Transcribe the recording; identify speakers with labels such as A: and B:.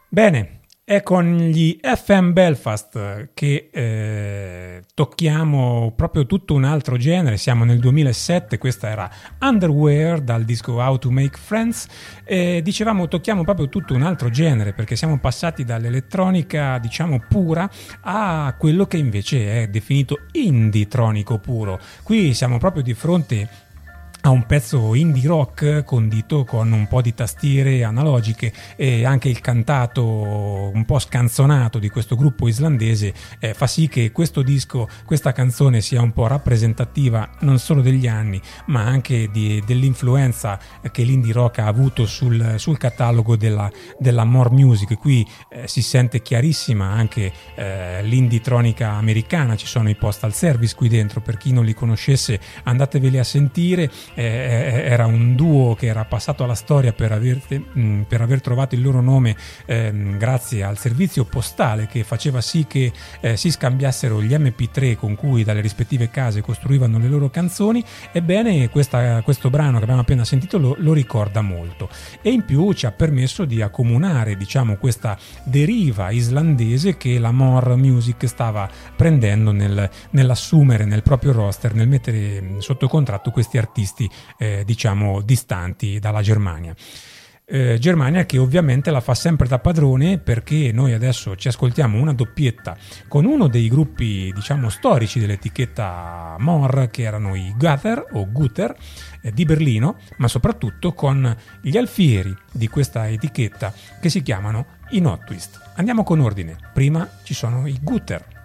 A: Bene, è con gli FM Belfast che tocchiamo proprio tutto un altro genere. Siamo nel 2007, questa era Underwear dal disco How to Make Friends. Dicevamo tocchiamo proprio tutto un altro genere, perché siamo passati dall'elettronica diciamo pura a quello che invece è definito indie-tronico puro. Qui siamo proprio di fronte a un pezzo indie rock condito con un po' di tastiere analogiche, e anche il cantato un po' scanzonato di questo gruppo islandese fa sì che questo disco, questa canzone sia un po' rappresentativa non solo degli anni ma anche dell'influenza che l'indie rock ha avuto sul catalogo della More Music. Qui si sente chiarissima anche l'indie-tronica americana, ci sono i Postal Service qui dentro, per chi non li conoscesse andateveli a sentire. Era un duo che era passato alla storia per aver trovato il loro nome grazie al servizio postale che faceva sì che si scambiassero gli MP3 con cui dalle rispettive case costruivano le loro canzoni. Ebbene, questo brano che abbiamo appena sentito lo ricorda molto, e in più ci ha permesso di accomunare diciamo questa deriva islandese che la More Music stava prendendo nell'assumere nel proprio roster, nel mettere sotto contratto questi artisti diciamo distanti dalla Germania. Germania che ovviamente la fa sempre da padrone, perché noi adesso ci ascoltiamo una doppietta con uno dei gruppi diciamo storici dell'etichetta More, che erano i Guter di Berlino, ma soprattutto con gli alfieri di questa etichetta che si chiamano i Notwist. Andiamo con ordine, prima ci sono i Guter.